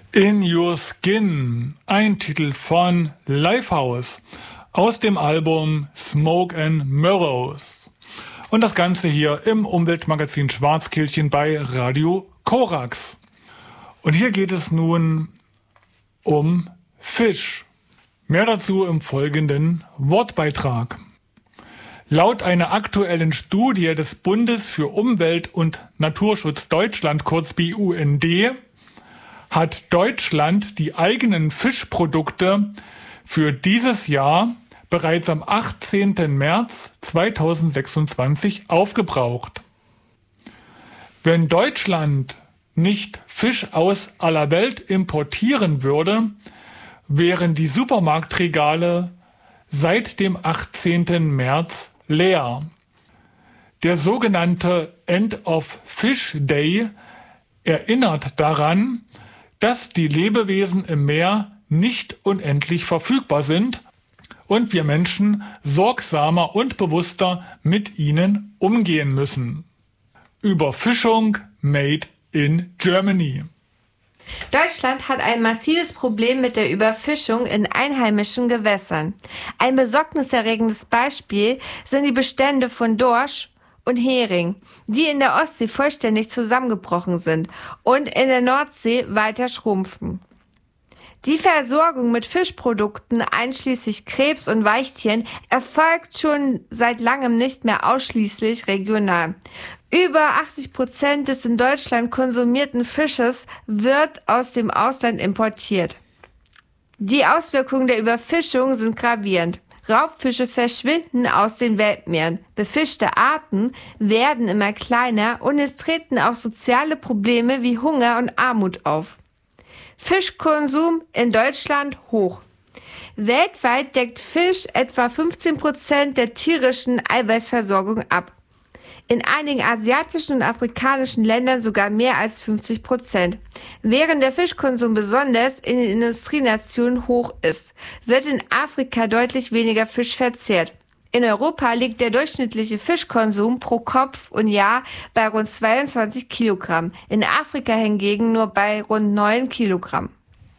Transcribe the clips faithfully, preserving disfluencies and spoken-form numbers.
In Your Skin, ein Titel von Lifehouse aus dem Album Smoke and Mirrors. Und das Ganze hier im Umweltmagazin Schwarzkehlchen bei Radio Korax. Und hier geht es nun um Fisch. Mehr dazu im folgenden Wortbeitrag. Laut einer aktuellen Studie des Bundes für Umwelt und Naturschutz Deutschland, kurz B U N D, hat Deutschland die eigenen Fischprodukte für dieses Jahr bereits am achtzehnten März zweitausendsechsundzwanzig aufgebraucht. Wenn Deutschland nicht Fisch aus aller Welt importieren würde, wären die Supermarktregale seit dem achtzehnten März leer. Der sogenannte End of Fish Day erinnert daran, dass die Lebewesen im Meer nicht unendlich verfügbar sind und wir Menschen sorgsamer und bewusster mit ihnen umgehen müssen. Überfischung made in Germany. Deutschland hat ein massives Problem mit der Überfischung in einheimischen Gewässern. Ein besorgniserregendes Beispiel sind die Bestände von Dorsch und Hering, die in der Ostsee vollständig zusammengebrochen sind und in der Nordsee weiter schrumpfen. Die Versorgung mit Fischprodukten einschließlich Krebs und Weichtieren erfolgt schon seit langem nicht mehr ausschließlich regional. Über achtzig Prozent des in Deutschland konsumierten Fisches wird aus dem Ausland importiert. Die Auswirkungen der Überfischung sind gravierend. Raubfische verschwinden aus den Weltmeeren, befischte Arten werden immer kleiner und es treten auch soziale Probleme wie Hunger und Armut auf. Fischkonsum in Deutschland hoch. Weltweit deckt Fisch etwa fünfzehn Prozent der tierischen Eiweißversorgung ab. In einigen asiatischen und afrikanischen Ländern sogar mehr als fünfzig Prozent. Während der Fischkonsum besonders in den Industrienationen hoch ist, wird in Afrika deutlich weniger Fisch verzehrt. In Europa liegt der durchschnittliche Fischkonsum pro Kopf und Jahr bei rund zweiundzwanzig Kilogramm, in Afrika hingegen nur bei rund neun Kilogramm.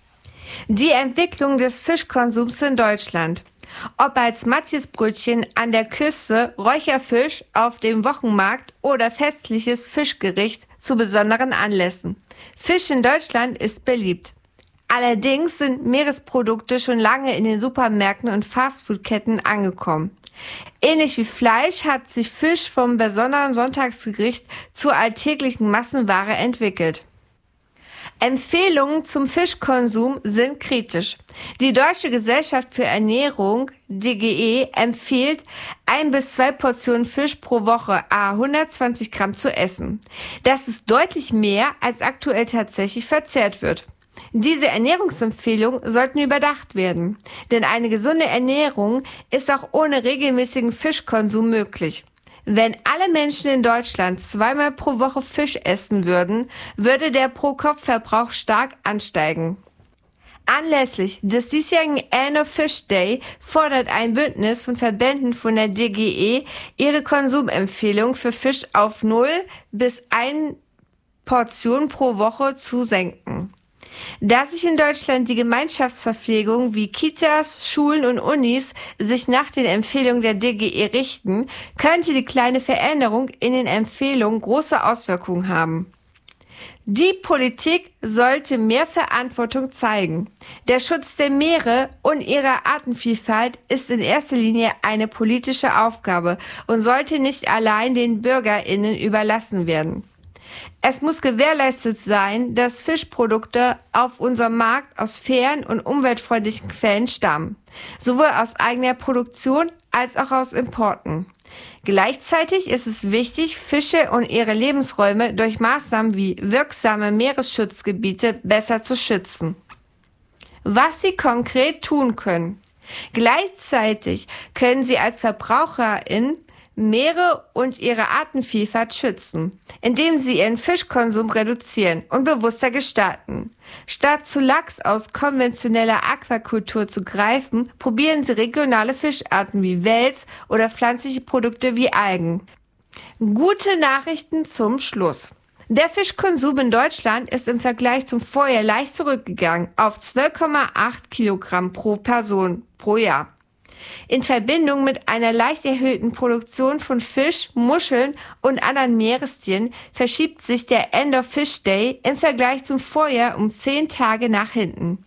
Die Entwicklung des Fischkonsums in Deutschland. Ob als Matjesbrötchen an der Küste, Räucherfisch auf dem Wochenmarkt oder festliches Fischgericht zu besonderen Anlässen. Fisch in Deutschland ist beliebt. Allerdings sind Meeresprodukte schon lange in den Supermärkten und Fastfoodketten angekommen. Ähnlich wie Fleisch hat sich Fisch vom besonderen Sonntagsgericht zur alltäglichen Massenware entwickelt. Empfehlungen zum Fischkonsum sind kritisch. Die Deutsche Gesellschaft für Ernährung, D G E, empfiehlt, ein bis zwei Portionen Fisch pro Woche à hundertzwanzig Gramm zu essen. Das ist deutlich mehr, als aktuell tatsächlich verzehrt wird. Diese Ernährungsempfehlungen sollten überdacht werden, denn eine gesunde Ernährung ist auch ohne regelmäßigen Fischkonsum möglich. Wenn alle Menschen in Deutschland zweimal pro Woche Fisch essen würden, würde der Pro-Kopf-Verbrauch stark ansteigen. Anlässlich des diesjährigen End of Fish Day fordert ein Bündnis von Verbänden von der D G E, ihre Konsumempfehlung für Fisch auf null bis eine Portion pro Woche zu senken. Da sich in Deutschland die Gemeinschaftsverpflegung wie Kitas, Schulen und Unis sich nach den Empfehlungen der D G E richten, könnte die kleine Veränderung in den Empfehlungen große Auswirkungen haben. Die Politik sollte mehr Verantwortung zeigen. Der Schutz der Meere und ihrer Artenvielfalt ist in erster Linie eine politische Aufgabe und sollte nicht allein den BürgerInnen überlassen werden. Es muss gewährleistet sein, dass Fischprodukte auf unserem Markt aus fairen und umweltfreundlichen Quellen stammen, sowohl aus eigener Produktion als auch aus Importen. Gleichzeitig ist es wichtig, Fische und ihre Lebensräume durch Maßnahmen wie wirksame Meeresschutzgebiete besser zu schützen. Was Sie konkret tun können. Gleichzeitig können Sie als Verbraucherin Meere und ihre Artenvielfalt schützen, indem sie ihren Fischkonsum reduzieren und bewusster gestalten. Statt zu Lachs aus konventioneller Aquakultur zu greifen, probieren sie regionale Fischarten wie Wels oder pflanzliche Produkte wie Algen. Gute Nachrichten zum Schluss. Der Fischkonsum in Deutschland ist im Vergleich zum Vorjahr leicht zurückgegangen auf zwölf Komma acht Kilogramm pro Person pro Jahr. In Verbindung mit einer leicht erhöhten Produktion von Fisch, Muscheln und anderen Meerestieren verschiebt sich der End of Fish Day im Vergleich zum Vorjahr um zehn Tage nach hinten.